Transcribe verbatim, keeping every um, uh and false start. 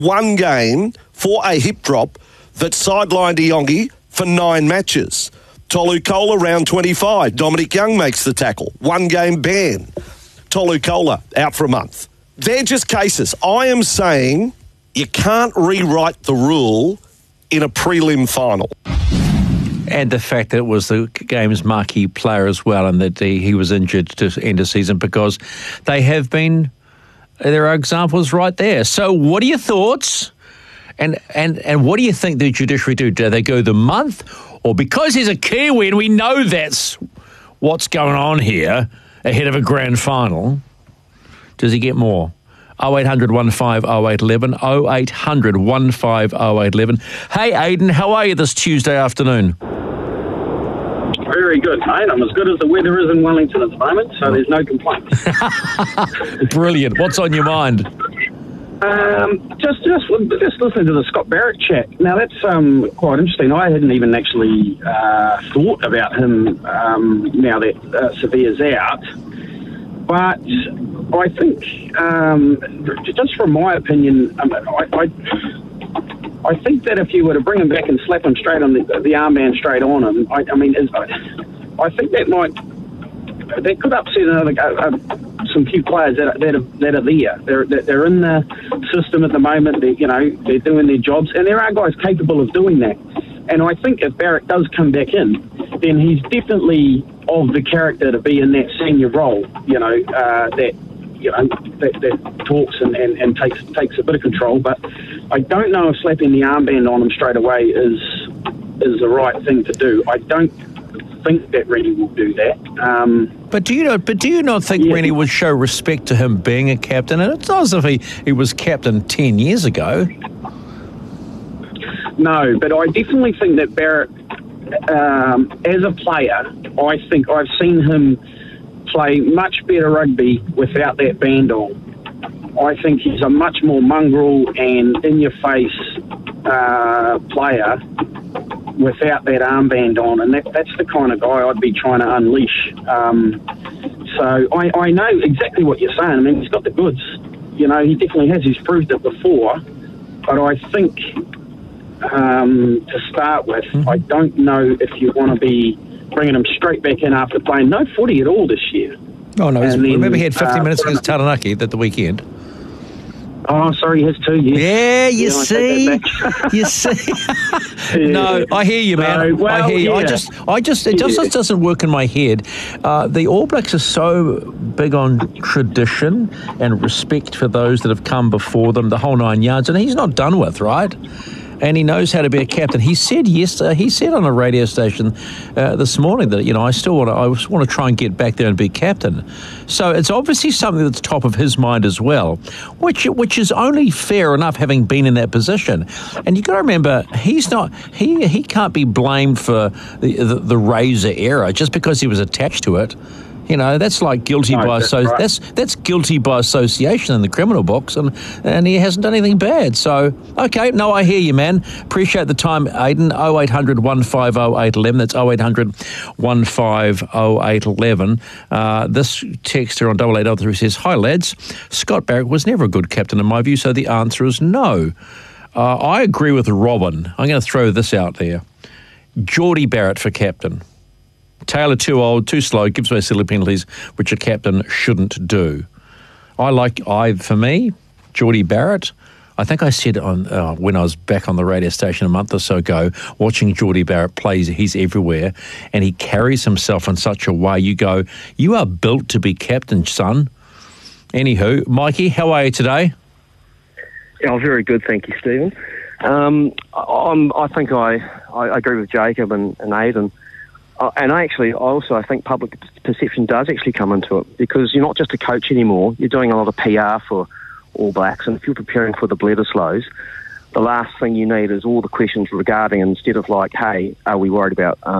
one game for a hip drop that sidelined Iongi for nine matches. Tolu Kola, round twenty-five. Dominic Young makes the tackle. One game ban. Tolu Kola out for a month. They're just cases. I am saying you can't rewrite the rule in a prelim final. And the fact that it was the game's marquee player as well, and that he, he was injured to end the season, because they have been, there are examples right there. So what are your thoughts? And, and, and what do you think the judiciary do? Do they go the month? Or because he's a Kiwi and we know that's what's going on here ahead of a grand final, does he get more? oh eight hundred, one five oh eight one one, oh eight hundred, one five oh eight one one. Hey, Aidan, how are you this Tuesday afternoon? Very good, mate. I'm as good as the weather is in Wellington at the moment, so there's no complaints. Brilliant. What's on your mind? Um, just, just, just listening to the Scott Barrett chat. Now, that's um, quite interesting. I hadn't even actually uh, thought about him um, now that uh, Sevilla's out. But I think, um, just from my opinion, um, I, I, I think that if you were to bring him back and slap him straight on the, the armband straight on him, I, I mean, I think that might that could upset another uh, some few players that are, that are that are there. They're they're in the system at the moment. They you know they're doing their jobs, and there are guys capable of doing that. And I think if Barrett does come back in, then he's definitely of the character to be in that senior role. You know uh, that you know that, that talks and, and, and takes takes a bit of control. But I don't know if slapping the armband on him straight away is is the right thing to do. I don't think that Rennie will do that. Um, but do you know? But do you not think yeah. Rennie would show respect to him being a captain? And it's not as if he, he was captain ten years ago. No, but I definitely think that Barrett, um, as a player, I think I've seen him play much better rugby without that band on. I think he's a much more mongrel and in-your-face uh, player without that armband on, and that, that's the kind of guy I'd be trying to unleash. Um, so I, I know exactly what you're saying. I mean, he's got the goods. You know, he definitely has. He's proved it before. But I think, um, to start with, mm-hmm. I don't know if you want to be bringing him straight back in after playing no footy at all this year. Oh, no. Then, remember he had fifty uh, minutes against Taranaki at the weekend. Oh, sorry, he has two, yes. Yeah, you yeah, see, you see. yeah. No, I hear you, man. No, well, I hear you. yeah. I just, I just, it just yeah. doesn't work in my head. Uh, the All Blacks are so big on tradition and respect for those that have come before them, the whole nine yards, and he's not done with, right? And he knows how to be a captain. He said yesterday, he said on a radio station uh, this morning that, you know, I still want to, I want to try and get back there and be captain. So it's obviously something that's top of his mind as well, which which is only fair enough, having been in that position. And you've got to remember, he's not, he he can't be blamed for the the, the Razor era just because he was attached to it. You know, that's like guilty no, by that's, associ- right. that's that's guilty by association in the criminal books, and, and he hasn't done anything bad. So, okay, no, I hear you, man. Appreciate the time, Aidan. oh eight hundred, one five oh eight one one. That's oh eight hundred, one five oh eight one one. Uh, this texter on double eight oh three says, "Hi, lads. Scott Barrett was never a good captain in my view, so the answer is no." Uh, I agree with Robin. I'm going to throw this out there. Geordie Barrett for captain. Taylor too old, too slow, gives away silly penalties, which a captain shouldn't do. I like, I for me, Geordie Barrett, I think I said on uh, when I was back on the radio station a month or so ago, watching Geordie Barrett play, he's everywhere, and he carries himself in such a way, you go, you are built to be captain, son. Anywho, Mikey, how are you today? Yeah, very good, thank you, Stephen. Um, I'm, I think I, I agree with Jacob and, and Aidan. Uh, and I actually, also, I think public perception does actually come into it, because you're not just a coach anymore. You're doing a lot of P R for All Blacks, and if you're preparing for the Bledisloes, the last thing you need is all the questions regarding, instead of like, hey, are we worried about um,